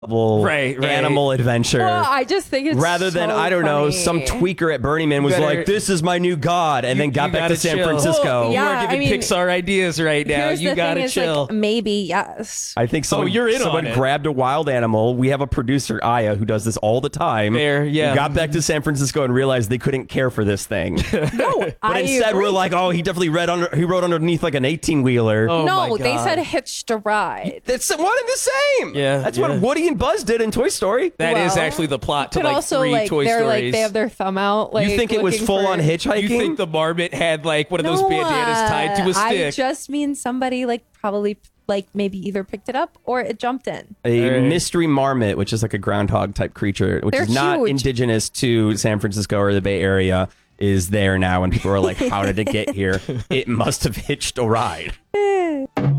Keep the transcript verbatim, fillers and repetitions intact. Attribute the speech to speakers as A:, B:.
A: right, right.
B: animal adventure.
C: Well, I just think it's
B: rather than
C: so
B: I don't know,
C: funny.
B: some tweaker at Burning Man was
A: Better-
B: like, "This is my new god," and
A: You-
B: then got
A: you
B: back to
A: gotta
B: San
A: chill.
B: Francisco.
C: Well, yeah.
A: You are giving
C: I mean,
A: Pixar ideas right now.
C: Here's
A: You
C: the
A: gotta
C: thing is,
A: chill.
C: like, maybe yes.
B: I think someone,
A: you're in
B: someone
A: on it.
B: grabbed a wild animal. We have a producer, Aya, who does this all the time.
A: Fair, yeah.
B: Who got back to San Francisco and realized they couldn't care for this thing.
C: No,
B: But
C: I
B: instead,
C: agree.
B: we're like, oh, he definitely read under. He wrote underneath like an eighteen wheeler.
A: Oh
C: no,
A: my
C: they
A: God.
C: said hitched a ride.
B: That's one and the same.
A: Yeah,
B: that's
A: yeah.
B: what Woody and Buzz did in Toy Story.
A: That is
C: Well,
A: actually the plot to
C: But
A: like
C: also,
A: three
C: like
A: Toy
C: they're
A: Stories.
C: like they have their thumb out. Like
B: you think it was
C: looking
B: full
C: for-
B: on hitchhiking?
A: You think the marmot had like one of those
C: No,
A: bandanas tied to a
C: uh,
A: stick?
C: I just mean somebody like probably like maybe either picked it up or it jumped in.
B: a
A: All right.
B: mystery marmot, which is like a groundhog type creature, which
C: They're
B: is not
C: huge.
B: indigenous to San Francisco or the Bay Area, is there now. And people are like, how did it get here? It must have hitched a ride.